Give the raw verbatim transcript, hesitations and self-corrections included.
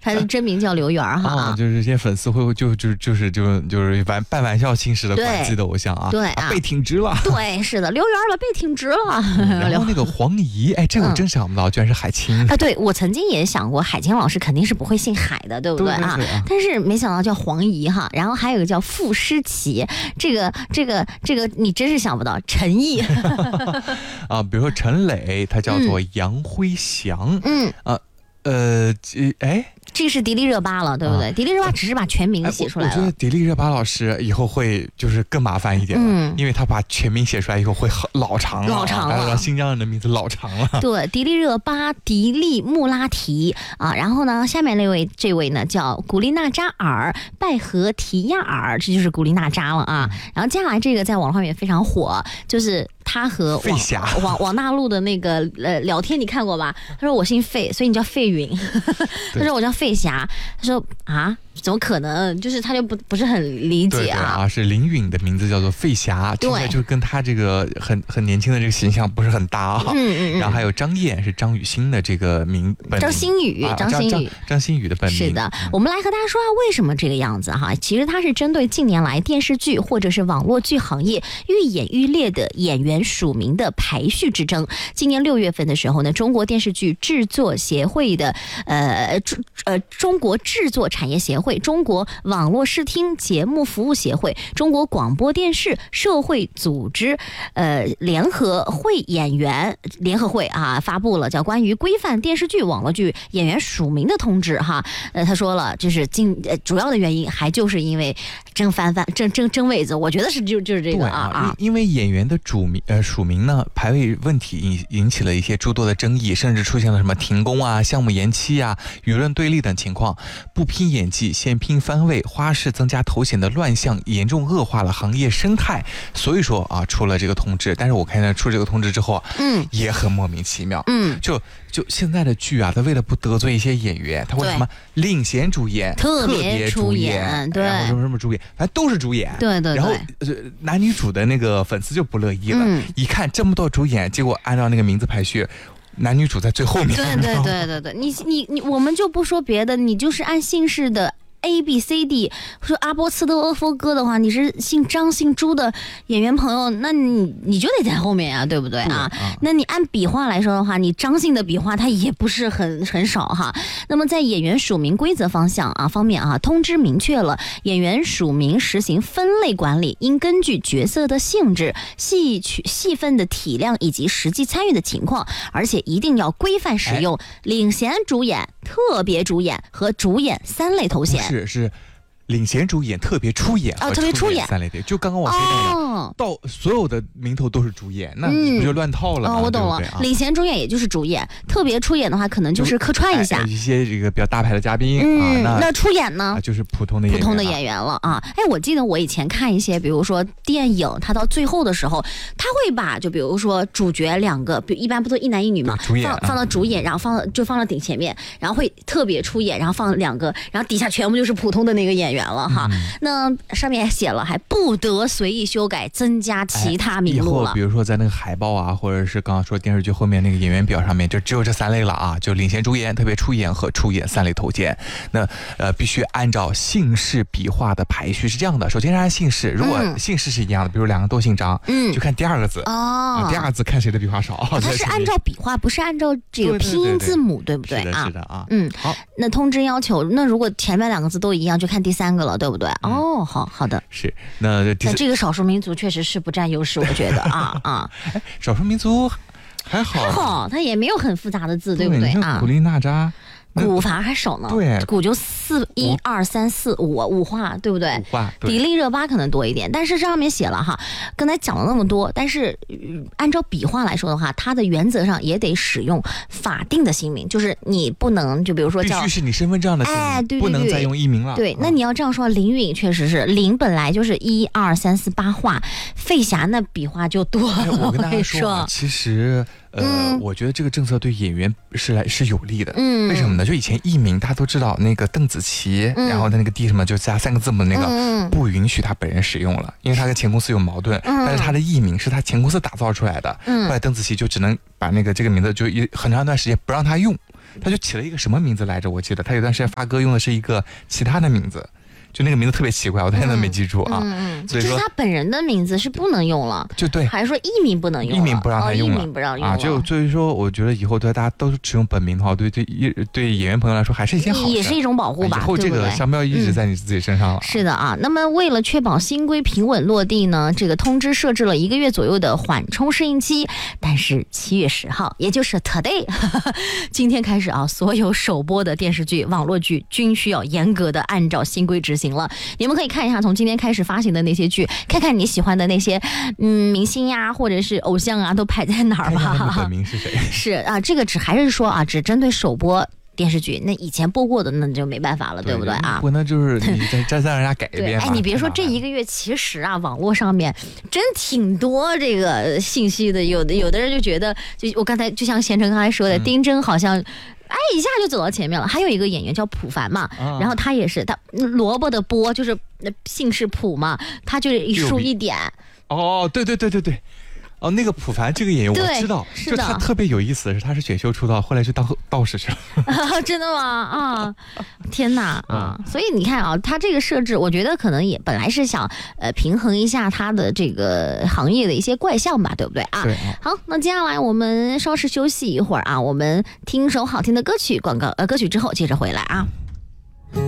他的真名叫刘源哈、 啊，就是这些粉丝会就就就是就就是玩扮玩笑性质的管自己的偶像啊， 对啊， 被挺直了， 对，是的，刘源了，被挺直了。 然后那个黄怡，哎，这个我真想不到，嗯、居然是海清啊！对，我曾经也想过，海清老师肯定是不会姓海的，对不对，对，对，对啊？但是没想到叫黄怡哈，然后还有一个叫傅诗琪，这个这个这个你真是想不到，陈毅啊，比如说陈磊，他叫做杨辉翔， 嗯啊呃哎。 这是迪丽热巴了，对不对？啊、迪丽热巴只是把全名写出来了。 我, 我觉得迪丽热巴老师以后会就是更麻烦一点了，嗯、因为他把全名写出来以后会老长了， 老长了。 新疆人的名字老长了。 对，迪丽热巴、迪丽穆拉提啊，然后呢，下面那位这位呢叫古力娜扎尔、拜合提亚尔，这就是古力娜扎了啊。嗯、然后接下来这个在网上也非常火，就是他和费霞王王大陆的那个呃聊天，你看过吧？他说我姓费，所以你叫费云。他说我叫费霞。他说啊，怎么可能？就是他就不不是很理解啊。 对对啊，是林允的名字叫做费霞，听起来就跟他这个很很年轻的这个形象不是很搭啊。 嗯嗯嗯。 然后还有张燕是张雨欣的这个名本名， 张馨予， 啊、 张馨予， 张馨予的本名。 是的，我们来和大家说下为什么这个样子哈。其实它是针对近年来电视剧或者是网络剧行业愈演愈烈的演员署名的排序之争。今年六月份的时候呢，中国电视剧制作协会的呃呃中国制作产业协会、中国网络视听节目服务协会、中国广播电视社会组织呃联合会演员联合会啊发布了叫关于规范电视剧、网络剧演员署名的通知哈。呃，他说了，就是今呃主要的原因还就是因为争翻翻争争争位子，我觉得是就就是这个啊啊，因为演员的主名呃署名呢排位问题引引起了一些诸多的争议，甚至出现了什么停工啊、项目延期啊、舆论对立等情况。不拼演技，先拼番位，花式增加头衔的乱象严重恶化了行业生态。所以说啊，出了这个通知。但是我看见出这个通知之后， 嗯， 也很莫名其妙。 嗯， 就就现在的剧啊，他为了不得罪一些演员，他为什么领衔主演、 特别主演，对， 然后什么什么主演，反正都是主演。 对对对。 然后男女主的那个粉丝就不乐意了， 嗯、 一看这么多主演，结果按照那个名字排序。男女主在最后面。 对对对对对，你你你，我们就不说别的，你就是按姓氏的 A B C D， 说阿波茨的阿佛哥的话，你是姓张姓朱的演员朋友，那你你就得在后面啊，对不对啊？ 对啊， 那你按笔画来说的话，你张姓的笔画它也不是很很少哈。那么在演员署名规则方向啊方面啊，通知明确了演员署名实行分类管理，应根据角色的性质、戏曲戏份的体量以及实际参与的情况，而且一定要规范使用领衔主演、特别主演和主演三类头衔。 是是。领衔主演、特别出演哦，特别出演三类的，就刚刚我说那个， 哦、 到所有的名头都是主演，那你不就乱套了吗？ 嗯、哦，我懂了， 对对啊、 领衔主演也就是主演，特别出演的话，可能就是客串一下、 哎、一些这个比较大牌的嘉宾、 嗯、 啊。那那出演呢、 啊，就是普通的演员普通的演员了啊。哎，我记得我以前看一些，比如说电影，它到最后的时候，他会把就比如说主角两个，比一般不都一男一女嘛， 主演、啊、 放放到主演，然后放就放到顶前面，然后会特别出演，然后放两个，然后底下全部就是普通的那个演员了哈。嗯，那上面还写了，还不得随意修改、增加其他名录了。 哎、以后比如说在那个海报啊，或者是刚刚说电视剧后面那个演员表上面，就只有这三类了啊，就领衔主演、特别出演和出演三类头衔。那呃，必须按照姓氏笔画的排序是这样的。首先是按姓氏，如果姓氏是一样的，比如两个都姓张，嗯，就看第二个字哦、 啊，第二个字看谁的笔画少。 哦、它是按照笔画，不是按照这个拼音字母， 对, 对, 对, 对, 对, 对不对？ 是的，是的啊。 嗯， 好。 那通知要求，那如果前面两个字都一样，就看第三个了，对不对？嗯、哦，好好的。 是，那那这个少数民族确实是不占优势，我觉得啊啊。 少数民族还好， 还好，它也没有很复杂的字，对不对啊？ 古力娜扎。 古反而还少呢， 对， 古就四一二三四五五画，对不对？ 五画， 迪丽热巴可能多一点，但是这上面写了哈，刚才讲了那么多，但是、呃、按照笔画来说的话，它的原则上也得使用法定的姓名，就是你不能就比如说叫必须是你身份证的姓名， 哎，对对对， 不能再用艺名了。 对，那你要这样说，林允确实是林本来就是一二三四八画，费霞那笔画就多了。 哎、我跟大家说、 说， 啊，其实。呃、嗯，我觉得这个政策对演员是来是有利的。 嗯， 为什么呢？就以前艺名大家都知道，那个邓紫棋，嗯、然后他那个 D 什么就加三个字母的那个， 嗯、 不允许他本人使用了，因为他跟前公司有矛盾。 嗯、 但是他的艺名是他前公司打造出来的。 嗯， 后来邓紫棋就只能把那个这个名字就一很长一段时间不让他用。 他就起了一个什么名字来着？我记得他有段时间发歌用的是一个其他的名字。就那个名字特别奇怪，我到现在没记住啊。 嗯嗯， 所以说就是他本人的名字是不能用了， 就对， 还是说艺名不能用了？ 艺名不让他用了， 哦、艺名不让用啊。就所以说，我觉得以后对大家都使用本名的话，对对对演员朋友来说还是一件好事， 也是一种保护吧。 以后这个商标一直在你自己身上了。 嗯、是的啊。那么为了确保新规平稳落地呢，这个通知设置了一个月左右的缓冲适应期。但是七月十号，也就是 today， 今天开始啊，所有首播的电视剧、网络剧均需要严格的按照新规执行了。你们可以看一下从今天开始发行的那些剧，看看你喜欢的那些嗯明星呀或者是偶像啊都排在哪儿吧。 看看本名是谁？ 是啊，这个只还是说啊，只针对首播电视剧，那以前播过的那就没办法了， 对, 对不对啊？ 不能就是你再再让人家改一遍。 哎，你别说这一个月，其实啊，网络上面真挺多这个信息的，有的有的人就觉得，就我刚才就像贤成刚才说的，嗯、丁真好像。哎，一下就走到前面了。还有一个演员叫朴凡嘛，啊、然后他也是，他萝卜的卜就是姓氏朴嘛，他就是一竖一点。 哦，对对对对对。哦，那个朴凡这个演员我知道， 是的， 就他特别有意思的是，他是选秀出道，后来就当道士去了。 啊、真的吗？啊，天哪啊！所以你看啊，他这个设置，我觉得可能也本来是想呃平衡一下他的这个行业的一些怪象吧，对不对啊？ 对。 好，那接下来我们稍事休息一会儿啊，我们听首好听的歌曲广告呃歌曲之后接着回来啊。